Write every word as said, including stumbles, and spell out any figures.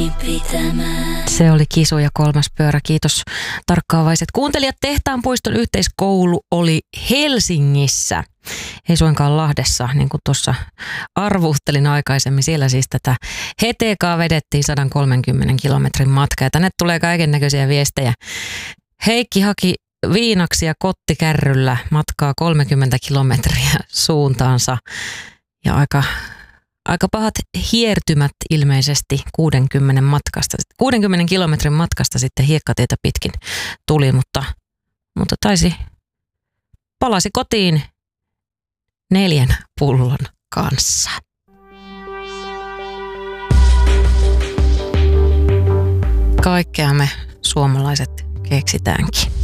Se oli Kisu ja kolmas pyörä. Kiitos tarkkaavaiset kuuntelijat. Tehtaanpuiston yhteiskoulu oli Helsingissä. Ei suinkaan Lahdessa, niin kuin tuossa arvuuttelin aikaisemmin. Siellä siis tätä hetekaa vedettiin sata kolmekymmentä kilometrin matka. Ja tänne tulee kaiken näköisiä viestejä. Heikki haki viinaksia kottikärryllä matkaa kolmekymmentä kilometriä suuntaansa. Ja aika, aika pahat hiertymät ilmeisesti kuudenkymmenen, matkasta, kuudenkymmenen kilometrin matkasta sitten hiekkatietä pitkin tuli, mutta, mutta taisi, palasi kotiin neljän pullon kanssa. Kaikkea me suomalaiset keksitäänkin.